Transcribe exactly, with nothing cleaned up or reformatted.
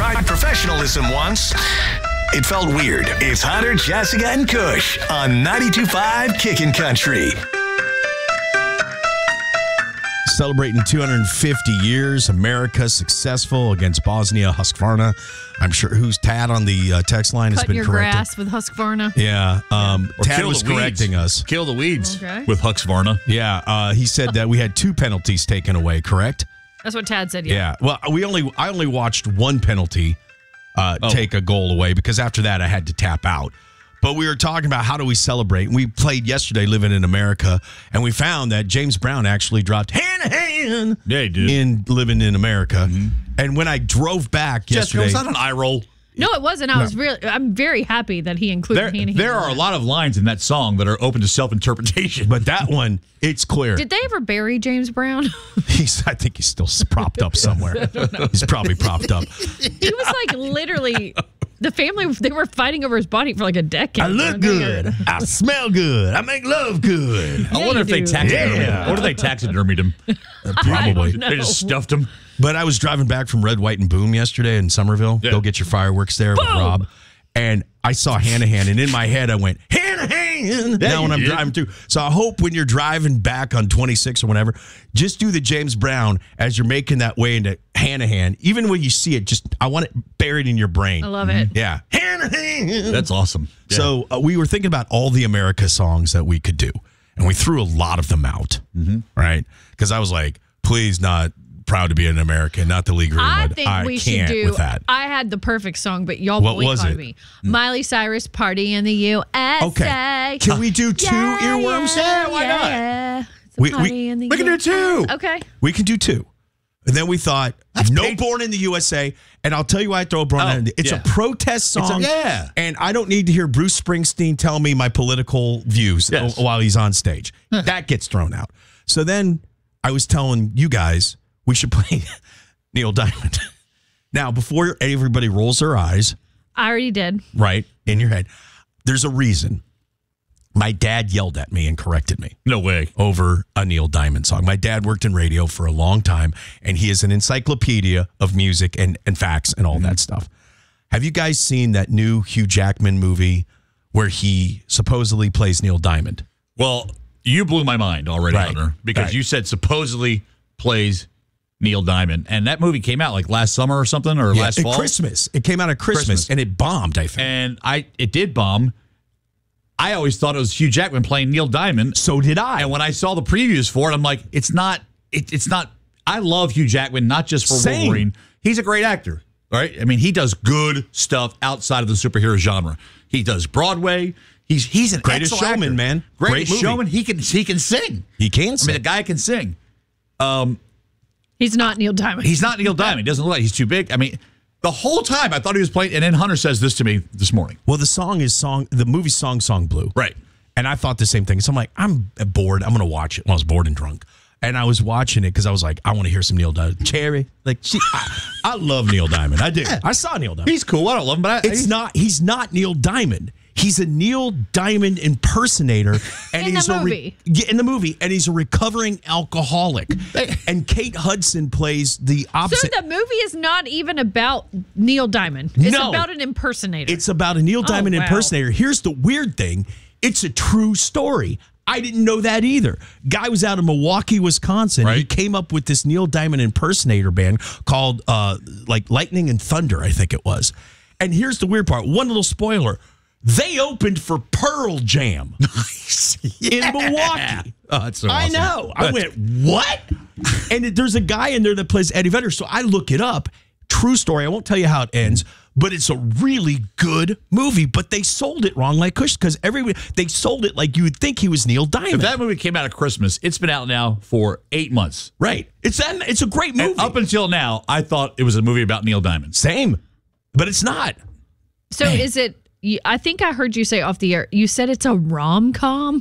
tried professionalism once. It felt weird. It's Hunter, Jessica, and Kush on ninety-two point five Kickin' Country. Celebrating two hundred fifty years, America successful against Bosnia-Herzegovina. I'm sure who's Tad on the uh, text line has Cutting been your corrected. grass with Husqvarna. Yeah, um, Or Tad kill was the weeds. correcting us. Kill the weeds Okay. with Husqvarna. Yeah, uh, he said that we had two penalties taken away. Correct? That's what Tad said. Yeah. Yeah. Well, we only I only watched one penalty uh, Oh. take a goal away because after that I had to tap out. But we were talking about how do we celebrate. We played yesterday, living in America, and we found that James Brown actually dropped hand to hand Yeah, he did. in living in America. And when I drove back Jessica, yesterday, was that an eye roll? No, it wasn't. I was really. I'm very happy that he included There, hand there are a lot of lines in that song that are open to self-interpretation. but that one, it's clear. Did they ever bury James Brown? He's, I think he's still propped up somewhere. He's probably propped up. He was like literally. The family, they were fighting over his body for like a decade. I look good. I smell good. I make love good. I Yeah, wonder you if they do. taxidermied Yeah. him. What if they taxidermied him? Probably. don't know. They just stuffed him. But I was driving back from Red, White, and Boom yesterday in Somerville. Yeah. Go get your fireworks there with Boom! Rob. And I saw Hanahan, and in my head I went, Hanahan! Yeah, now when you I'm did. driving through. So I hope when you're driving back on twenty-six or whatever, just do the James Brown as you're making that way into Hanahan. Even when you see it, just I want it buried in your brain. I love it. Yeah. Hanahan! That's awesome. Yeah. So uh, we were thinking about all the America songs that we could do, and we threw a lot of them out, Mm-hmm. right? Because I was like, please not proud to be an American, not the Lee Greenwood. I think we should can't do. with that. I had the perfect song, but y'all What was boycotted it? me. Miley Cyrus, "Party in the U S A." Okay. Can we do two Yeah, earworms? Yeah, why not? yeah. It's a We- we- party in the we can do U S A. two. Okay. We can do two. And then we thought, That's no big. Born in the U S A. And I'll tell you why I throw Born Oh, in. It's yeah. a protest It's a- song. yeah. And I don't need to hear Bruce Springsteen tell me my political views Yes. while he's on stage. That gets thrown out. So then I was telling you guys we should play Neil Diamond. Now, before everybody rolls their eyes, I already did. right, in your head, there's a reason. My dad yelled at me and corrected me No way. over a Neil Diamond song. My dad worked in radio for a long time, and he is an encyclopedia of music and, and facts and all that stuff. Have you guys seen that new Hugh Jackman movie where he supposedly plays Neil Diamond? Well, you blew my mind already, Right. Hunter, because Right. you said supposedly plays Neil Diamond. And that movie came out like last summer or something, or last at fall. Christmas. It came out at Christmas, Christmas. and it bombed, I think. And I it did bomb. I always thought it was Hugh Jackman playing Neil Diamond. so did I. And when I saw the previews for it, I'm like, it's not, it, it's not, I love Hugh Jackman, not just for Same. Wolverine. He's a great actor, all right? I mean, he does good stuff outside of the superhero genre. He does Broadway. He's he's an Greatest excellent Showman, actor. man. Greatest Great movie. Showman. He can he can sing. he can I sing. mean, the guy can sing. He's not Neil Diamond. He's not Neil Diamond. He doesn't look like he's too big. I mean, the whole time I thought he was playing, and then Hunter says this to me this morning. well, the song is song. The movie song, Song Blue. Right. And I thought the same thing. So I'm like, I'm bored. I'm going to watch it. Well, I was bored and drunk. And I was watching it because I was like, I want to hear some Neil Diamond. Cherry. Like, she, I, I love Neil Diamond. I do. I saw Neil Diamond. He's cool. I don't love him, but I, It's not, he's not Neil Diamond. He's a Neil Diamond impersonator. And In the he's a movie. yeah, in the movie. And he's a recovering alcoholic. And Kate Hudson plays the So opposite. the movie is not even about Neil Diamond. It's No. about an impersonator. It's about a Neil Diamond wow. impersonator. Here's the weird thing. It's a true story. I didn't know that either. Guy was out of Milwaukee, Wisconsin. He Right. came up with this Neil Diamond impersonator band called uh, like Lightning and Thunder, I think it was. And here's the weird part. One little spoiler. They opened for Pearl Jam in Milwaukee. Oh, that's so I awesome. know. I went, what? And it- there's a guy in there that plays Eddie Vedder. So I look it up. True story. I won't tell you how it ends, but it's a really good movie. But they sold it wrong, like Kush, because every they sold it like you would think he was Neil Diamond. If that movie came out at Christmas, it's been out now for eight months. right? It's that. It's a great movie. And up until now, I thought it was a movie about Neil Diamond. Same, but it's not. so is it? you- I think I heard you say off the air. You said it's a rom com.